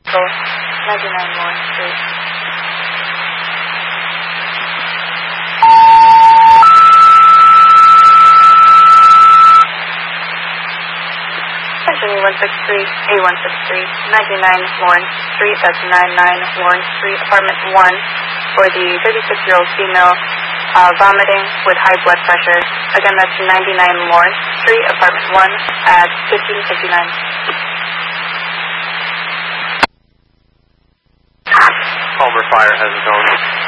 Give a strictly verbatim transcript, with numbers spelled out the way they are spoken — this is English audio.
Mexico, ninety-nine Lawrence Street. Attention A one six three, A one six three, ninety-nine Lawrence Street, that's ninety-nine Lawrence Street, apartment one, for the thirty-six-year-old female uh, vomiting with high blood pressure. Again, that's ninety-nine Lawrence Street, apartment one, at fifteen fifty-nine. Culver Fire has its own